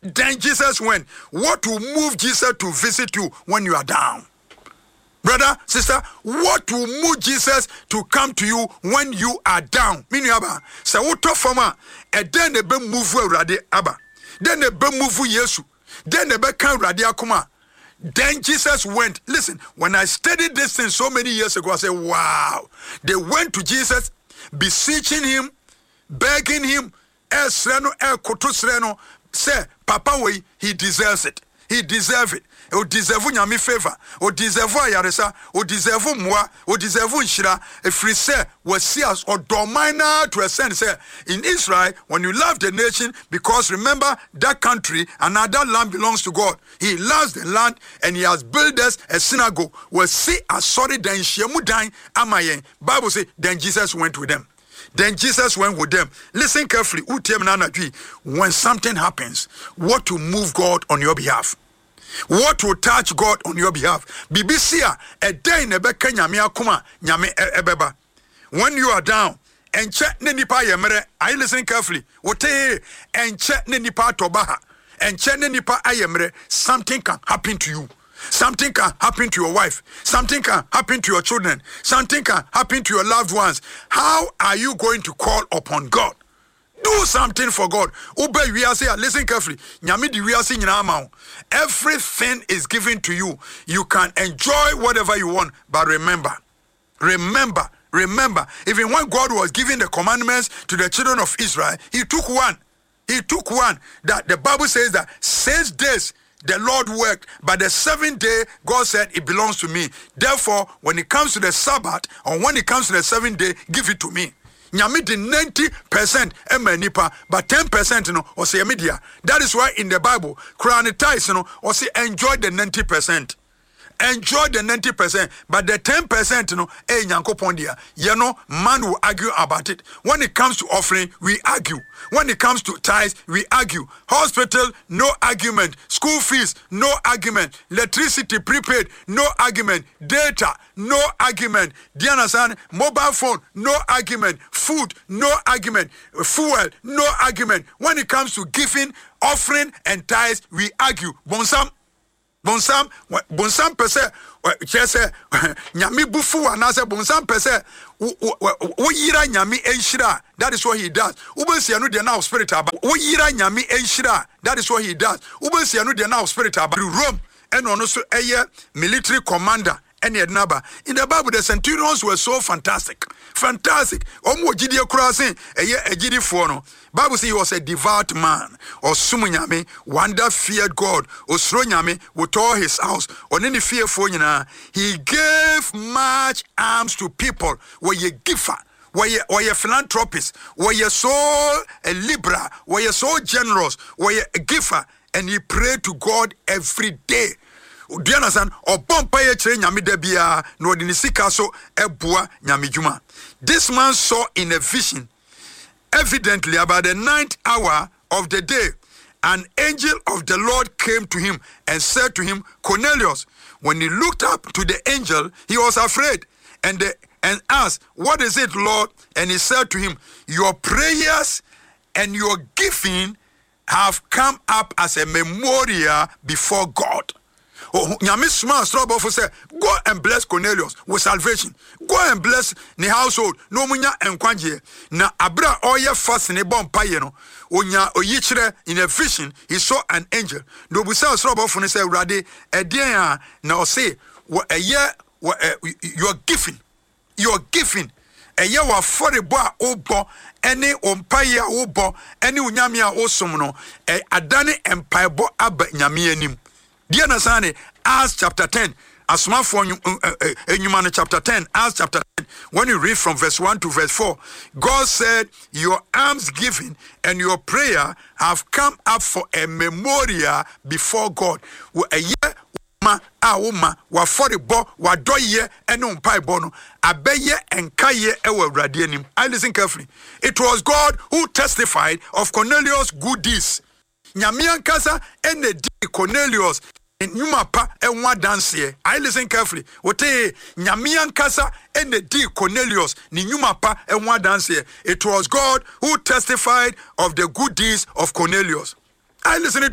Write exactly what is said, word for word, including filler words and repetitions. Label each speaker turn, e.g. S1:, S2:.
S1: then Jesus went. What will move Jesus to visit you when you are down? Brother, sister, what will move Jesus to come to you when you are down? Meaning, Abba, say, what to forma? And then they be move Radi Abba. Then they be move Yesu. Then they be come Radi Akuma. Then Jesus went. Listen, when I studied this thing so many years ago, I said, wow. They went to Jesus, beseeching him, begging him, El Sreno, El Koto Sreno, say, Papa, we, he deserves it. He deserves it. O deserve nyame favor. O deserve ayaresa. O deserve mwa. O deserve nshira. If we say, we see us or domina to a sense. Say, in Israel, when you love the nation, because remember, that country and that land belongs to God. He loves the land and he has built us a synagogue. We see a sorry then shemu dain amayen. Bible say, then Jesus went with them. Then Jesus went with them. Listen carefully. When something happens, what to move God on your behalf? What will touch God on your behalf? B B C a day nebeka nyame akuma nyame ebeba. When you are down, and check ne nipa yemere, I listen carefully. Wote and check ne nipa tobaha, and check ne nipa ayemere, something can happen to you. Something can happen to your wife. Something can happen to your children. Something can happen to your loved ones. How are you going to call upon God? Do something for God. Listen carefully. Everything is given to you. You can enjoy whatever you want. But remember, remember, remember, even when God was giving the commandments to the children of Israel, he took one. He took one. That the Bible says that six days the Lord worked, but the seventh day, God said, it belongs to me. Therefore, when it comes to the Sabbath, or when it comes to the seventh day, give it to me. Nyame di ninety percent ema nipa, but ten percent no or say media. That is why in the Bible, Christians no or say enjoy the ninety percent. Enjoy the ninety percent, but the ten percent no eh nyankopon dia. You know, man will argue about it. When it comes to offering, we argue. When it comes to tithes, we argue. Hospital, no argument. School fees, no argument. Electricity prepaid, no argument. Data, no argument. Diana-san, mobile phone, no argument. Food, no argument. Fuel, no argument. When it comes to giving, offering, and tithes, we argue. Bonsam, bonsam, bonsam per se, just nyami bufu anase bonsam per se. Uyira nyami enshira. That is what he does. Ubensi anu de now spirit aba. Uyira nyami enshira. That is what he does. Ubensi anu de now spirit aba. Rome and also a military commander. In the Bible, the centurions were so fantastic. Fantastic. Omo jidi crossing a year a jidi fono. Bible says he was a devout man. Or sumunyame, one that feared God. Or sronyame, with all his house. Or any fear for you. He gave much alms to people. Were ye giver. Were you, were you philanthropist? Were you so a libra? Were you so generous? Were you a giver? And he prayed to God every day. Do you understand? Or bompaye chere nyame da bia na odini sika so ebua nyame juma. This man saw in a vision, evidently about the ninth hour of the day, an angel of the Lord came to him and said to him, Cornelius. When he looked up to the angel, he was afraid and the, and asked, what is it, Lord? And he said to him, your prayers and your giving have come up as a memorial before God. Oh, nyame smart strabo for say, go and bless Cornelius with salvation. Go and bless the household. No munya enkwanje. Na abra oye fast ne bon paye no. Onya oyichire in a vision, he saw an angel. No busa strabo for say rade edian na o say a year you are giving. You are giving. A year wa for the boy obo any ompaye obo any unyame a osom no e adane empire bo aba nyame anim. Dear Nasani, Acts chapter ten, as small for you, chapter ten, Acts chapter ten, when you read from verse one to verse four, God said, your alms giving and your prayer have come up for a memorial before God. A year, ma, a woman, wa for the bo, wa doye, and on pie bono, a beye and kaye ewe radianim. I listen carefully. It was God who testified of Cornelius' good deeds. Nyamian kasa and the Cornelius. Nyuma pa enwa dance here. I listen carefully. Wote nyamian kasa and the D Cornelius ni nyuma pa enwa dance here. It was God who testified of the good deeds of Cornelius. I listen